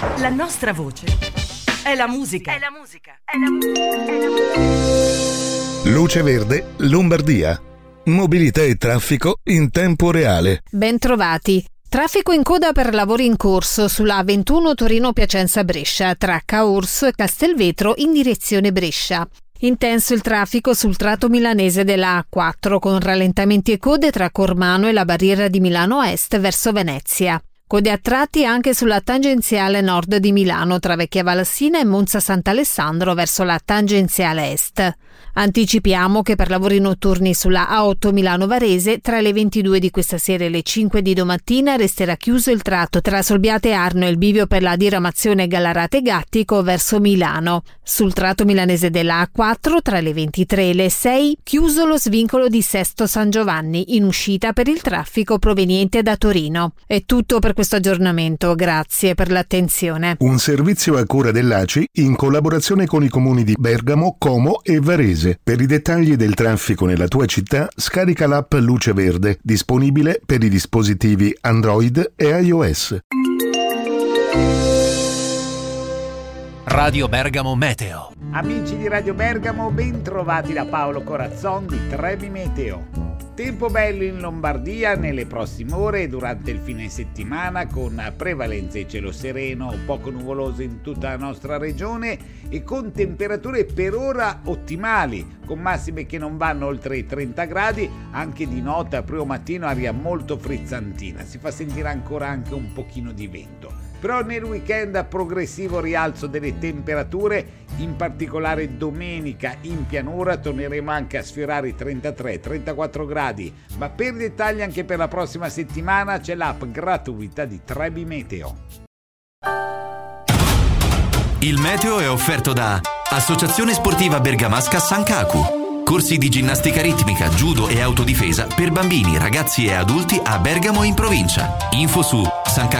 La nostra voce è la musica. Luce Verde, Lombardia. Mobilità e traffico in tempo reale. Ben trovati. Traffico in coda per lavori in corso sulla A21 Torino-Piacenza-Brescia tra Caors e Castelvetro in direzione Brescia. Intenso il traffico sul tratto milanese della A4 con rallentamenti e code tra Cormano e la barriera di Milano Est verso Venezia. Code a tratti anche sulla tangenziale nord di Milano tra Vecchia Valassina e Monza Sant'Alessandro verso la tangenziale est. Anticipiamo che per lavori notturni sulla A8 Milano-Varese tra le 22 di questa sera e le 5 di domattina resterà chiuso il tratto tra Solbiate Arno e il bivio per la diramazione Gallarate-Gattico verso Milano. Sul tratto milanese della A4 tra le 23 e le 6 chiuso lo svincolo di Sesto San Giovanni in uscita per il traffico proveniente da Torino. È tutto per questo aggiornamento, grazie per l'attenzione. Un servizio a cura dell'ACI in collaborazione con i comuni di Bergamo, Como e Varese. Per i dettagli del traffico nella tua città, scarica l'app Luce Verde, disponibile per i dispositivi Android e iOS. Radio Bergamo Meteo. Amici di Radio Bergamo, ben trovati da Paolo Corazzon di Trebi Meteo. Tempo bello in Lombardia nelle prossime ore e durante il fine settimana, con prevalenza di cielo sereno, poco nuvoloso in tutta la nostra regione e con temperature per ora ottimali, con massime che non vanno oltre i 30 gradi, anche di notte a primo mattino aria molto frizzantina, si fa sentire ancora anche un pochino di vento. Però nel weekend progressivo rialzo delle temperature, in particolare domenica in pianura torneremo anche a sfiorare i 33-34 gradi, ma per dettagli anche per la prossima settimana c'è l'app gratuita di Trebi Meteo. Il meteo è offerto da Associazione Sportiva Bergamasca Sankaku. Corsi di ginnastica ritmica, judo e autodifesa per bambini, ragazzi e adulti a Bergamo in provincia. Info su sankaku.it.